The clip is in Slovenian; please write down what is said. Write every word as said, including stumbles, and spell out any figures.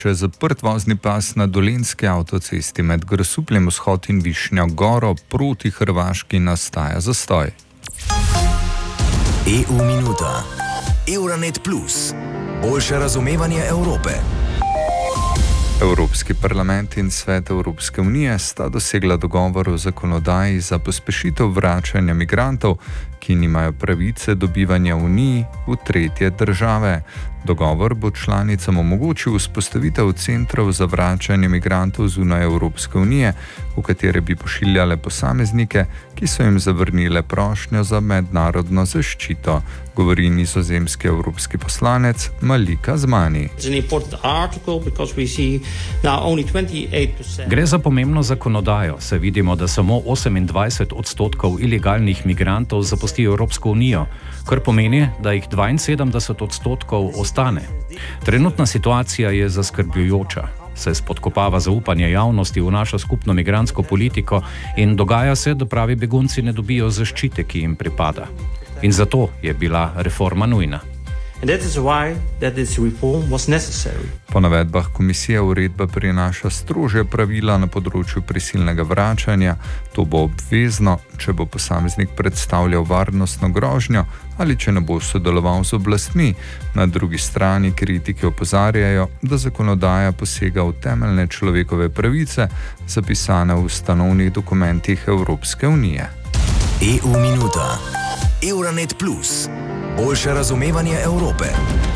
Če zaprt vozni pas na Dolenjski avtocesti med Grosupljem vzhod in Višnjo Goro proti Hrvaški nastaja zastoj. E U minuta. Euranet Plus. Boljše razumevanje Evrope. Evropski parlament in Svet Evropske unije sta dosegla dogovor o zakonodaji za pospešitev vračanja migrantov, ki nimajo pravice do bivanja v Uniji, v tretje države. Dogovor bo članicam omogočil vzpostavitev centrov za vračanje migrantov zunaj Evropske unije, v katere bi pošiljale posameznike, ki so jim zavrnile prošnjo za mednarodno zaščito, govori nizozemski evropski poslanec Malika Zmani. Gre za pomembno zakonodajo, saj vidimo, da samo osemindvajset odstotkov ilegalnih migrantov zapusti Evropsko unijo, kar pomeni, da jih dvainsedemdeset odstotkov ostane. Trenutna situacija je zaskrbljujoča, saj spodkopava zaupanje javnosti v našo skupno migrantsko politiko in dogaja se, da pravi begunci ne dobijo zaščite, ki jim pripada. In zato je bila reforma nujna. And that is why that this reform was necessary. Po navedbah komisije uredba prinaša strožja pravila na področju prisilnega vračanja. To bo obvezno, če bo posameznik predstavljal varnostno grožnjo ali če ne bo sodeloval z oblastmi. Na drugi strani kritiki opozarjajo, da zakonodaja posega v temeljne človekove pravice, zapisane v ustanovnih dokumentih Evropske unije. E U minuta. Euranet Plus. Boljše razumevanje Evrope.